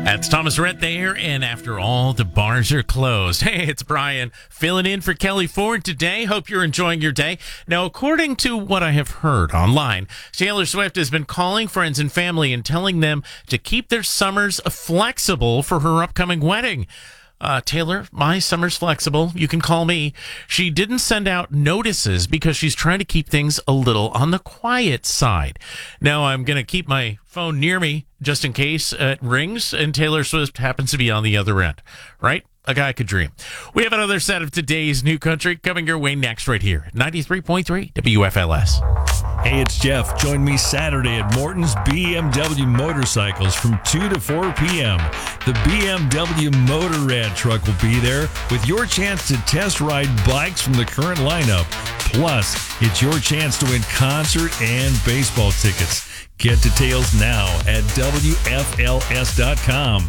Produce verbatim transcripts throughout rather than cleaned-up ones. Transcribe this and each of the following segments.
That's Thomas Rhett there, and after all, the bars are closed. Hey, it's Brian filling in for Kelly Ford today. Hope you're enjoying your day. Now, according to what I have heard online, Taylor Swift has been calling friends and family and telling them to keep their summers flexible for her upcoming wedding. Uh, Taylor, my summer's flexible. You can call me. She didn't send out notices because she's trying to keep things a little on the quiet side. Now, I'm going to keep my phone near me just in case it rings and Taylor Swift happens to be on the other end, right? A guy could dream. We have another set of today's New Country coming your way next right here. ninety-three point three W F L S. Hey, it's Jeff. Join me Saturday at Morton's B M W Motorcycles from two to four p.m. The B M W Motor Rad truck will be there with your chance to test ride bikes from the current lineup. Plus, it's your chance to win concert and baseball tickets. Get details now at W F L S dot com.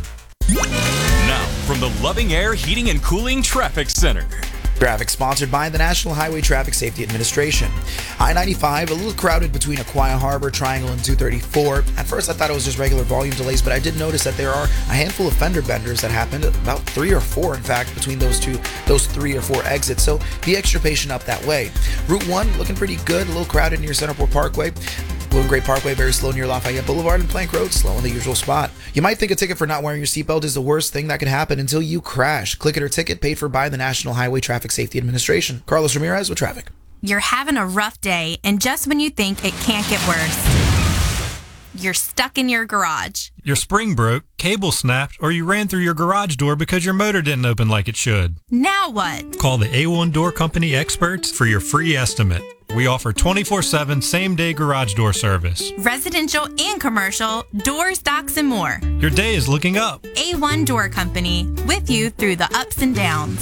Now, from the Loving Air Heating and Cooling Traffic Center. Traffic sponsored by the National Highway Traffic Safety Administration. I ninety-five, a little crowded between Aquia Harbor, Triangle, and two thirty-four. At first, I thought it was just regular volume delays, but I did notice that there are a handful of fender benders that happened, about three or four, in fact, between those two, those three or four exits. So be extra patient up that way. Route one, looking pretty good, a little crowded near Centerport Parkway. Blue and Gray Parkway, very slow near Lafayette Boulevard, and Plank Road, slow in the usual spot. You might think a ticket for not wearing your seatbelt is the worst thing that could happen until you crash. Click it or ticket, paid for by the National Highway Traffic Safety Administration. Carlos Ramirez with traffic. You're having a rough day, and just when you think it can't get worse, you're stuck in your garage. Your spring broke, cable snapped, or you ran through your garage door because your motor didn't open like it should. Now what? Call the A one Door Company experts for your free estimate. We offer twenty-four seven same-day garage door service. Residential and commercial, doors, docks, and more. Your day is looking up. A one Door Company, with you through the ups and downs.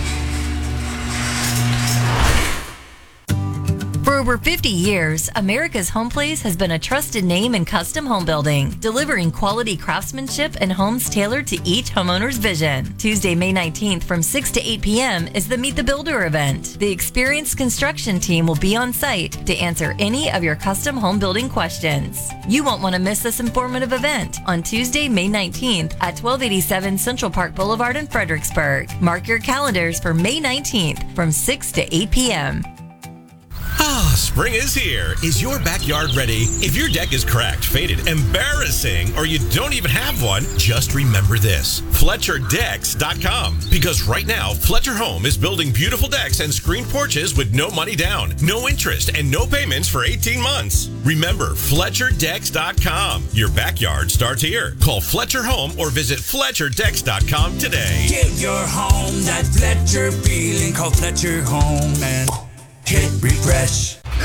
For over fifty years, America's Home Place has been a trusted name in custom home building, delivering quality craftsmanship and homes tailored to each homeowner's vision. Tuesday, May nineteenth from six to eight p.m. is the Meet the Builder event. The experienced construction team will be on site to answer any of your custom home building questions. You won't want to miss this informative event on Tuesday, May nineteenth at twelve eighty-seven Central Park Boulevard in Fredericksburg. Mark your calendars for May nineteenth from six to eight p.m. Ah, spring is here. Is your backyard ready? If your deck is cracked, faded, embarrassing, or you don't even have one, just remember this. Fletcher Decks dot com. Because right now, Fletcher Home is building beautiful decks and screen porches with no money down, no interest, and no payments for eighteen months. Remember, Fletcher Decks dot com. Your backyard starts here. Call Fletcher Home or visit Fletcher Decks dot com today. Give your home that Fletcher feeling. Call Fletcher Home and hit refresh.